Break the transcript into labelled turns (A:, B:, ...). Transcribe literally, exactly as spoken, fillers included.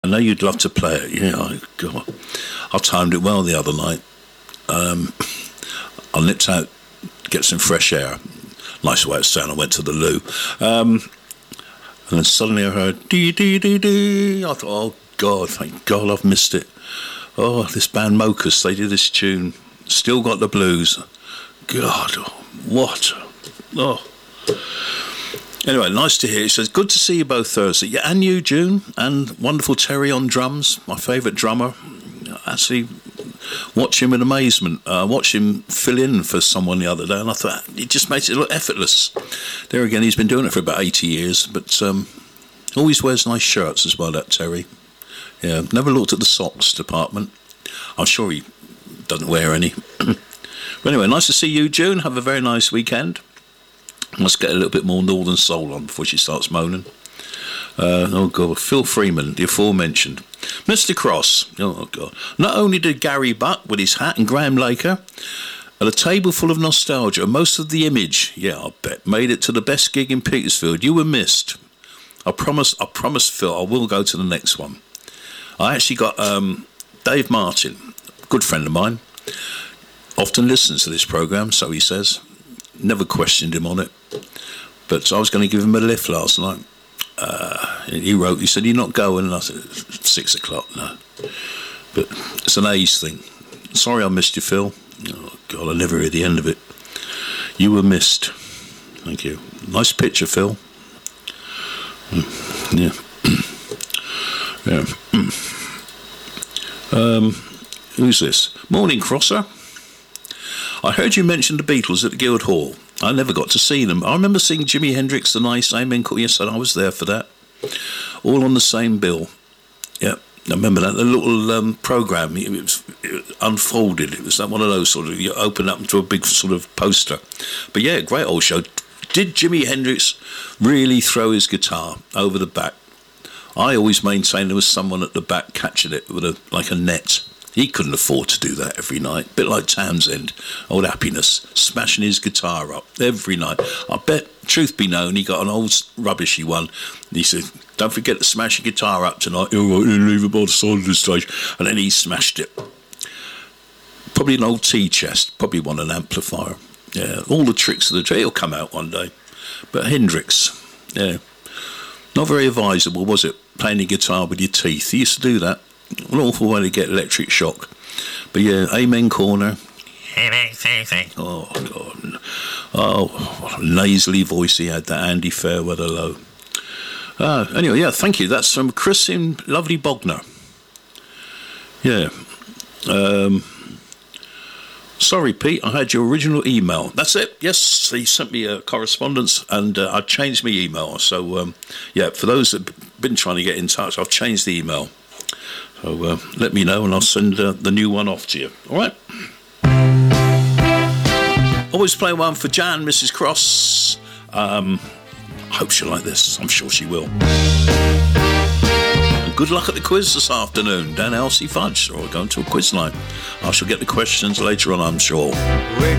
A: I know you'd love to play it. Yeah, I, God, I timed it well the other night. Um, I nipped out, get some fresh air. Nice way of saying I went to the loo. Um, and then suddenly I heard dee dee dee dee. I thought, oh God, thank God I've missed it. Oh, this band Mocus, they did this tune. Still Got the Blues. God, what? Oh. Anyway, nice to hear. It says, good to see you both Thursday. Yeah, and you, June, and wonderful Terry on drums, my favourite drummer. Actually, watch him with amazement. I uh, watched him fill in for someone the other day, and I thought, it just makes it look effortless. There again, he's been doing it for about eighty years, but um, always wears nice shirts as well, that Terry. Yeah, never looked at the socks department. I'm sure he doesn't wear any. But anyway, nice to see you, June. Have a very nice weekend. Must get a little bit more Northern Soul on before she starts moaning. Uh, oh, God. Phil Freeman, the aforementioned. Mister Cross. Oh, God. Not only did Gary Buck with his hat and Graham Laker at a table full of nostalgia, most of the image, yeah, I bet, made it to the best gig in Petersfield. You were missed. I promise, I promise, Phil, I will go to the next one. I actually got um, Dave Martin, a good friend of mine, often listens to this programme, so he says. Never questioned him on it. But I was going to give him a lift last night. Uh, he wrote, he said, you're not going? And I said, six o'clock, no. But it's an age thing. Sorry I missed you, Phil. Oh, God, I never hear the end of it. You were missed. Thank you. Nice picture, Phil. Yeah. Yeah. Um, who's this? Morning, Crosser. I heard you mention the Beatles at the Guildhall. I never got to see them. I remember seeing Jimi Hendrix, the nice Amen Corner. Yes, I was there for that. All on the same bill. Yeah, I remember that. The little um, programme, it was, it was unfolded. It was like one of those sort of, you open up into a big sort of poster. But yeah, great old show. Did Jimi Hendrix really throw his guitar over the back? I always maintained there was someone at the back catching it with a like a net. He couldn't afford to do that every night. A bit like Townsend, old Happiness, smashing his guitar up every night. I bet, truth be known, he got an old rubbishy one. And he said, don't forget to smash your guitar up tonight. You're right, you leave it by the side of the stage. And then he smashed it. Probably an old tea chest. Probably won an amplifier. Yeah, all the tricks of the trade. He'll come out one day. But Hendrix, yeah. Not very advisable, was it? Playing the guitar with your teeth. He used to do that. An awful way to get electric shock. But yeah, Amen Corner. Oh, God. Oh, what a nasally voice he had, that Andy Fairweather low. Uh, anyway, yeah, thank you. That's from Chris in lovely Bognor. Yeah. Um, sorry, Pete, I had your original email. That's it. Yes, he sent me a correspondence and uh, I changed my email. So, um, yeah, for those that have been trying to get in touch, I've changed the email. So uh, let me know and I'll send uh, the new one off to you. All right? Always play one for Jan, Missus Cross. Um, I hope she'll like this. I'm sure she will. And good luck at the quiz this afternoon. Dan Elsie Fudge, or going to a quiz night. I shall get the questions later on, I'm sure.